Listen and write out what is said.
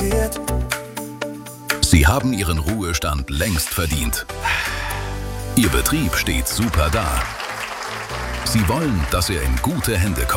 wird. Sie haben Ihren Ruhestand längst verdient. Ihr Betrieb steht super da. Sie wollen, dass er in gute Hände kommt.